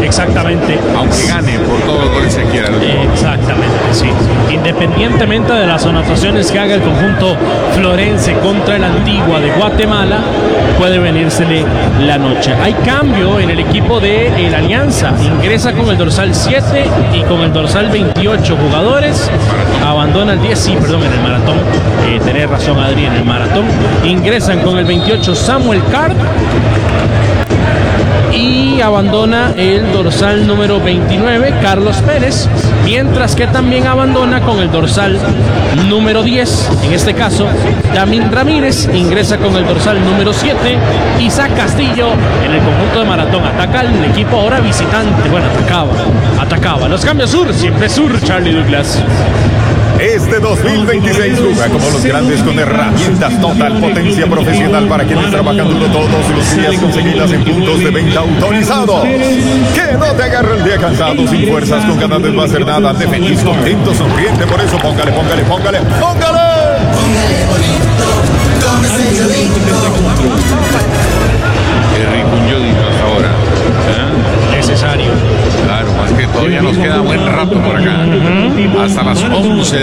Exactamente. Aunque gane por todos los goles que quiera. Exactamente, sí. Independientemente de las anotaciones que haga el conjunto florense contra el Antigua de Guatemala, puede venírsele la noche. Hay cambio en el equipo de el Alianza. Ingresa con el dorsal 7 y con el dorsal 28 jugadores. Abandona el 10, sí, perdón, en el maratón. Tenés razón, Adri, en el maratón. Ingresan con el 28 Samuel Card. Y abandona el dorsal número 29 Carlos Pérez, mientras que también abandona con el dorsal número 10, en este caso Yamín Ramírez, ingresa con el dorsal número 7 Isaac Castillo. En el conjunto de Maratón ataca el equipo ahora visitante, bueno, atacaba. Los cambios sur, siempre sur, Charlie Douglas. Este 2026 juega como los grandes con herramientas total potencia profesional para quienes trabajan duro todos los días, conseguidas en puntos de venta autorizados. Que no te agarre el día cansado, sin fuerzas, con ganas de no hacer nada, de feliz, contento, sonriente. Por eso póngale. Qué rico un yodito hasta ahora. Necesario. Claro, más que todavía nos queda buen rato por acá. Hasta las 11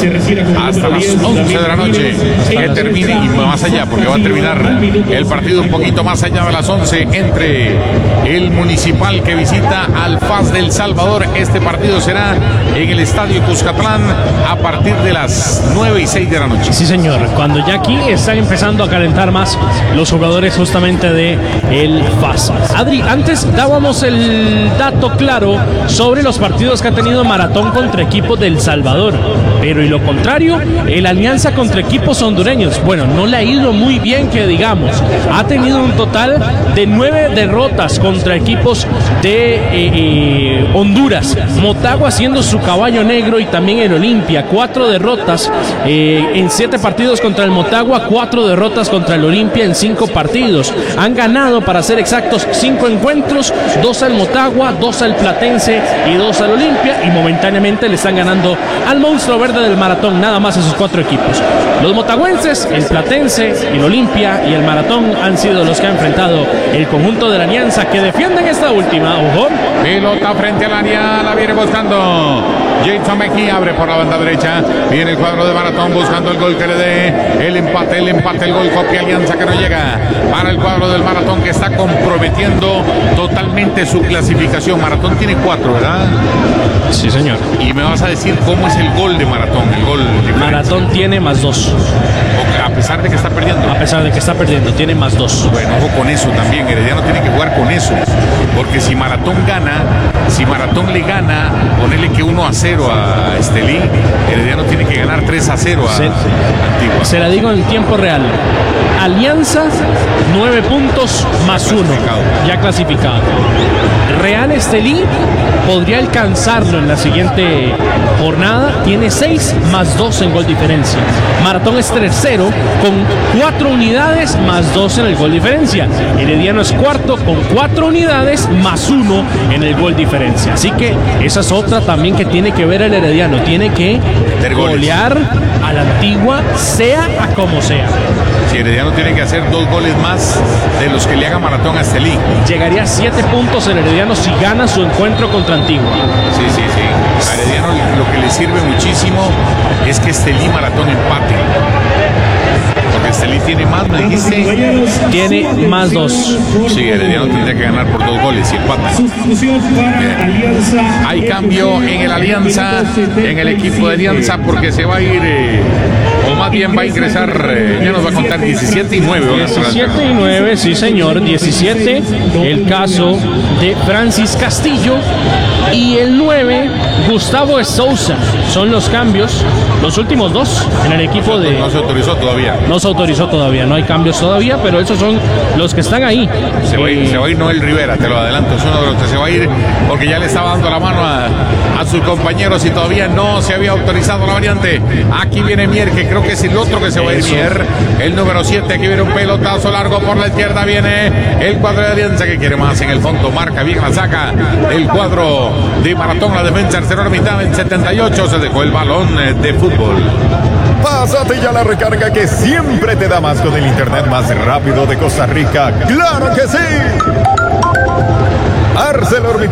de la noche que termine, y más allá, porque va a terminar el partido un poquito más allá de las 11 entre el Municipal que visita al FAS del Salvador. Este partido será en el Estadio Cuscatlán a partir de las 9:06 de la noche. Sí, señor, cuando ya aquí están empezando a calentar más los jugadores justamente de el FAS. Adri, antes dábamos el dato claro sobre los partidos que ha tenido Maratón contra equipos del Salvador, pero y lo contrario, el Alianza contra equipos hondureños. Bueno, no le ha ido muy bien, que digamos. Ha tenido un total de 9 derrotas contra equipos de Honduras. Motagua siendo su caballo negro, y también el Olimpia. 4 derrotas en 7 partidos contra el Motagua, 4 derrotas contra el Olimpia en 5 partidos. Han ganado, para ser exactos, 5 encuentros, 2 al Motagua, 2 al Platense y 2 al Olimpia, y momentáneamente le están ganando al monstruo verde del Maratón, nada más esos 4 equipos. Los motagüenses, el Platense, el Olimpia y el Maratón han sido los que ha enfrentado el conjunto de la Alianza, que defienden esta última. Ojo. Pelota frente al área, la viene buscando Jason Mejía, abre por la banda derecha, viene el cuadro de Maratón buscando el gol que le dé el empate, el gol copia Alianza, que no llega para el cuadro del Maratón, que está comprometiendo totalmente su clasificación. Maratón tiene 4, ¿verdad? Sí, señor. Y me vas a decir cómo es el gol de Maratón. El gol Maratón tiene +2. A pesar de que está perdiendo. A pesar de que está perdiendo, tiene +2. Bueno, ojo con eso también. Herediano tiene que jugar con eso. Porque si Maratón le gana, ponerle que 1-0 a Estelí, Herediano tiene que ganar 3-0 a Antigua. Se la digo en tiempo real. Alianza, 9 puntos +1. Ya clasificado. Real Estelí podría alcanzarlo en la siguiente jornada. Tiene 6 +2 en gol diferencia. Maratón es tercero con 4 unidades +2 en el gol diferencia. Herediano es cuarto con 4 unidades +1 en el gol diferencia. Así que esa es otra también que tiene que ver el Herediano. Tiene que golear a la Antigua, sea a como sea. Si Herediano tiene que hacer 2 goles más de los que le haga Maratón a Estelí. Llegaría a 7 puntos el Herediano si gana su encuentro contra Antigua. Sí. A Herediano lo que le sirve muchísimo es que Estelí Maratón empate. Porque Estelí tiene más, me dijiste. Tiene +2. Sí, Herediano tendría que ganar por 2 goles y empata. Hay cambio en el Alianza, en el equipo de Alianza, porque se va a ir, o más bien va a ingresar, ya nos va a contar 17 y 9. 17 y 9, sí señor. 17, el caso de Francis Castillo. Y el 9, Gustavo Sousa. Son los cambios, los últimos 2 en el equipo de... No se autorizó todavía. No se autorizó todavía, no hay cambios todavía, pero esos son los que están ahí. Se va a ir Noel Rivera, te lo adelanto, es uno de los que se va a ir, porque ya le estaba dando la mano a sus compañeros y todavía no se había autorizado la variante. Aquí viene Mier, que creo que es el otro que se va a ir. Mier, el número 7, aquí viene un pelotazo largo por la izquierda, viene el cuadro de Alianza, que quiere más en el fondo, marca bien la saca el cuadro de Maratón, la defensa tercera mitad en 78, se dejó el balón de fútbol. Pásate ya la recarga que siempre te da más con el internet más rápido de Costa Rica. ¡Claro que sí! ArcelorMittal